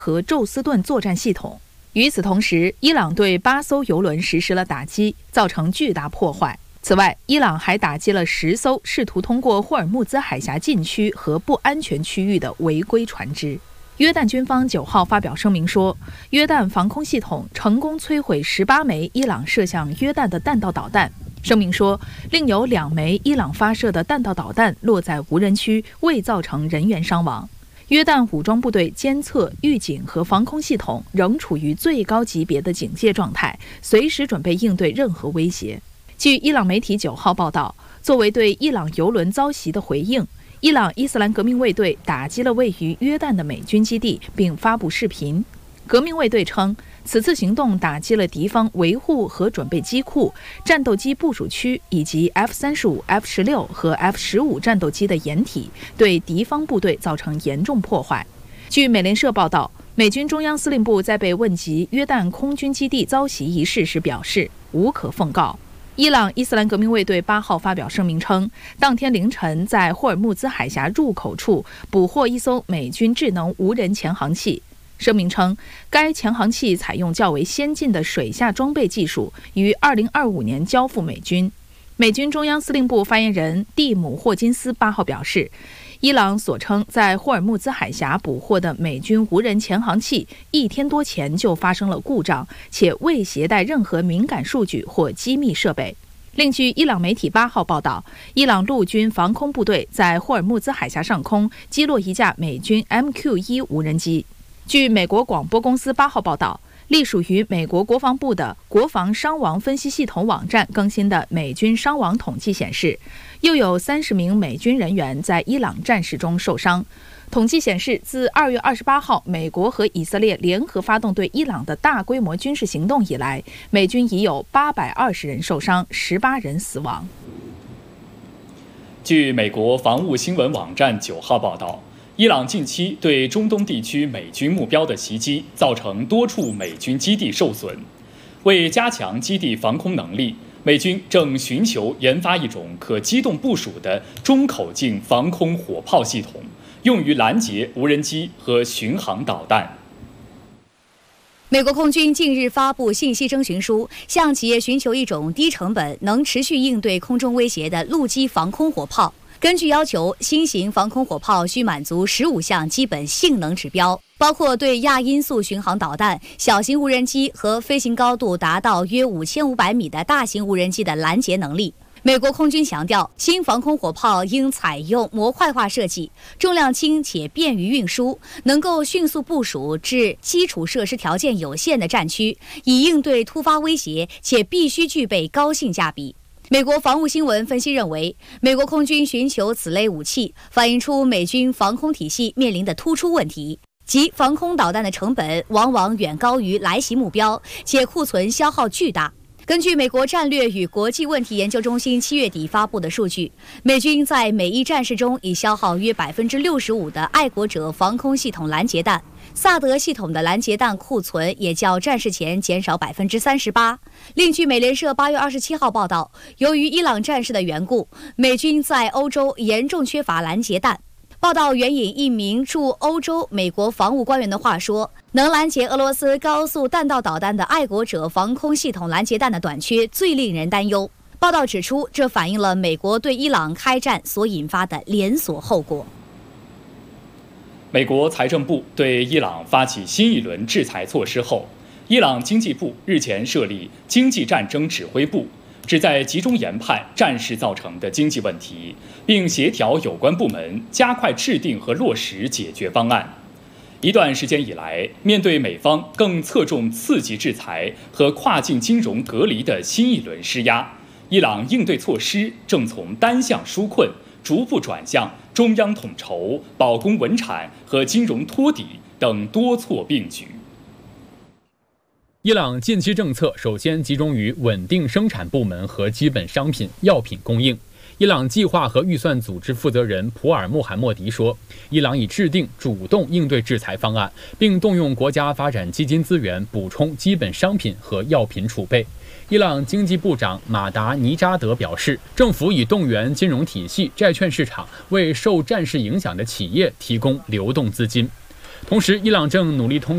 和宙斯盾作战系统。与此同时，伊朗对8艘油轮实施了打击，造成巨大破坏。此外，伊朗还打击了10艘试图通过霍尔木兹海峡禁区和不安全区域的违规船只。约旦军方9号发表声明说，约旦防空系统成功摧毁18枚伊朗射向约旦的弹道导弹。声明说，另有2枚伊朗发射的弹道导弹落在无人区，未造成人员伤亡。约旦武装部队监测、预警和防空系统仍处于最高级别的警戒状态，随时准备应对任何威胁。据伊朗媒体9号报道，作为对伊朗油轮遭袭的回应，伊朗伊斯兰革命卫队打击了位于约旦的美军基地，并发布视频。革命卫队称，此次行动打击了敌方维护和准备机库、战斗机部署区以及 F-35、F-16 和 F-15战斗机的掩体，对敌方部队造成严重破坏。据美联社报道，美军中央司令部在被问及约旦空军基地遭袭一事时表示，无可奉告。伊朗伊斯兰革命卫队8号发表声明称，当天凌晨在霍尔木兹海峡入口处捕获一艘美军智能无人潜航器。声明称，该潜航器采用较为先进的水下装备技术，于2025年交付美军。美军中央司令部发言人蒂姆·霍金斯8号表示，伊朗所称在霍尔木兹海峡捕获的美军无人潜航器1天多前就发生了故障，且未携带任何敏感数据或机密设备。另据伊朗媒体8号报道，伊朗陆军防空部队在霍尔木兹海峡上空击落一架美军 MQ-1 无人机。据美国广播公司8号报道，隶属于美国国防部的国防伤亡分析系统网站更新的美军伤亡统计显示，又有30名美军人员在伊朗战事中受伤。统计显示，自2月28号美国和以色列联合发动对伊朗的大规模军事行动以来，美军已有820人受伤，18人死亡。 据美国防务新闻网站9号报道，伊朗近期对中东地区美军目标的袭击，造成多处美军基地受损。为加强基地防空能力，美军正寻求研发一种可机动部署的中口径防空火炮系统，用于拦截无人机和巡航导弹。 美国空军近日发布信息征询书，向企业寻求一种低成本、能持续应对空中威胁的陆基防空火炮。根据要求，新型防空火炮需满足15项基本性能指标，包括对亚音速巡航导弹、小型无人机和飞行高度达到约5500米的大型无人机的拦截能力。美国空军强调，新防空火炮应采用模块化设计，重量轻且便于运输，能够迅速部署至基础设施条件有限的战区，以应对突发威胁，且必须具备高性价比。美国防务新闻分析认为，美国空军寻求此类武器，反映出美军防空体系面临的突出问题，即防空导弹的成本往往远高于来袭目标，且库存消耗巨大。根据美国战略与国际问题研究中心7月底发布的数据，美军在每一战事中已消耗约65%的爱国者防空系统拦截弹，萨德系统的拦截弹库存也较战事前减少38%。另据美联社8月27号报道，由于伊朗战事的缘故，美军在欧洲严重缺乏拦截弹。报道援引一名驻欧洲美国防务官员的话说，能拦截俄罗斯高速弹道导弹的爱国者防空系统拦截弹的短缺最令人担忧。报道指出，这反映了美国对伊朗开战所引发的连锁后果。 美国财政部对伊朗发起新一轮制裁措施后，伊朗经济部日前设立经济战争指挥部，旨在集中研判战事造成的经济问题，并协调有关部门加快制定和落实解决方案。一段时间以来，面对美方更侧重刺激制裁和跨境金融隔离的新一轮施压，伊朗应对措施正从单向纾困逐步转向中央统筹、保供稳产和金融托底等多措并举。 伊朗近期政策首先集中于稳定生产部门和基本商品、药品供应。伊朗计划和预算组织负责人普尔穆罕默迪说，伊朗已制定主动应对制裁方案，并动用国家发展基金资源补充基本商品和药品储备。伊朗经济部长马达尼扎德表示，政府已动员金融体系、债券市场为受战事影响的企业提供流动资金。同时，伊朗正努力通